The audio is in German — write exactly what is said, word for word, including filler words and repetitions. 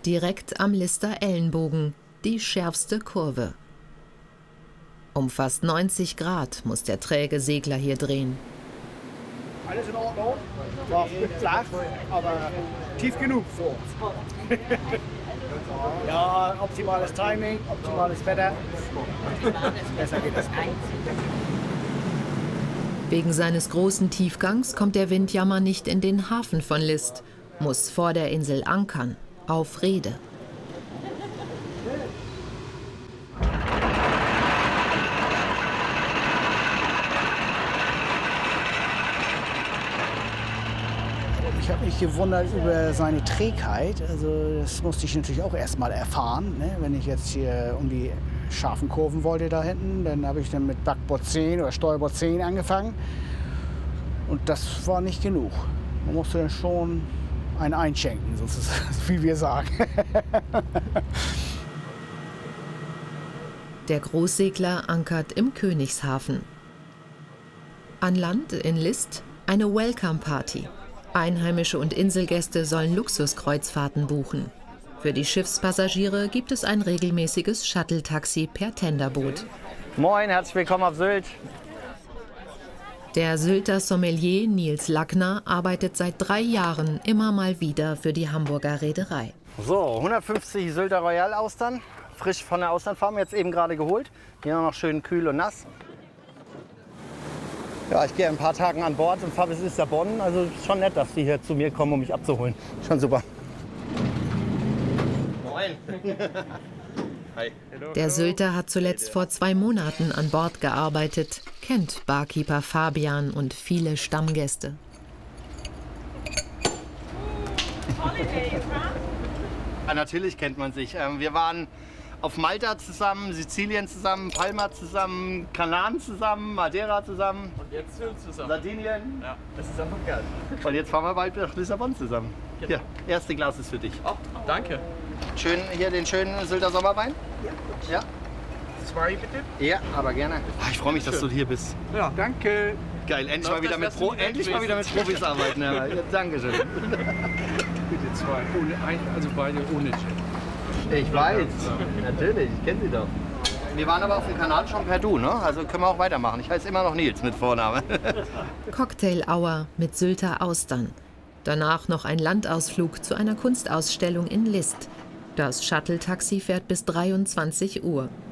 direkt am Lister Ellenbogen, die schärfste Kurve. Um fast neunzig Grad muss der träge Segler hier drehen. Alles in Ordnung, war flach, aber tief genug für uns. Ja, optimales Timing, optimales Wetter. Besser geht das nicht. Wegen seines großen Tiefgangs kommt der Windjammer nicht in den Hafen von List, muss vor der Insel ankern, auf Reede. Ich habe mich gewundert über seine Trägheit. Also das musste ich natürlich auch erst mal erfahren. Ne? Wenn ich jetzt hier um die scharfen Kurven wollte da hinten, dann habe ich dann mit Backbord zehn oder Steuerbord zehn angefangen. Und das war nicht genug. Man musste dann schon einen einschenken, sozusagen, wie wir sagen. Der Großsegler ankert im Königshafen. An Land in List eine Welcome-Party. Einheimische und Inselgäste sollen Luxuskreuzfahrten buchen. Für die Schiffspassagiere gibt es ein regelmäßiges Shuttle-Taxi per Tenderboot. Moin, herzlich willkommen auf Sylt. Der Sylter Sommelier Nils Lackner arbeitet seit drei Jahren immer mal wieder für die Hamburger Reederei. So, hundertfünfzig Sylter Royal Austern, frisch von der Austernfarm, jetzt eben gerade geholt. Hier noch schön kühl und nass. Ja, ich gehe ein paar Tagen an Bord und fahre bis Lissabon. Also schon nett, dass die hier zu mir kommen, um mich abzuholen. Schon super. Moin. Hi. Der Sylter hat zuletzt vor zwei Monaten an Bord gearbeitet, kennt Barkeeper Fabian und viele Stammgäste. Ja, natürlich kennt man sich. Wir waren auf Malta zusammen, Sizilien zusammen, Palma zusammen, Kanaren zusammen, Madeira zusammen. Und jetzt Sylt zusammen. Sardinien. Ja, das ist einfach geil. Und jetzt fahren wir bald nach Lissabon zusammen. Genau. Hier, erste Glas ist für dich. Oh, danke. Schön, hier den schönen Sylter Sommerwein. Ja. Ja, Zwei bitte? ja, aber gerne. Ah, ich freue mich, dass du hier bist. Ja, danke. Geil, endlich, mal Läuft wieder, das mit erste Pro Event endlich mal wieder mit gewesen? Profis arbeiten. Ja, ja, Dankeschön. Bitte zwei. Ohne, ein, also beide ohne Chat. Ich weiß, natürlich, ich kenne sie doch. Wir waren aber auf dem Kanal schon per Du, ne? Also können wir auch weitermachen. Ich heiße immer noch Nils mit Vorname. Cocktail Hour mit Sylter Austern. Danach noch ein Landausflug zu einer Kunstausstellung in List. Das Shuttle-Taxi fährt bis dreiundzwanzig Uhr.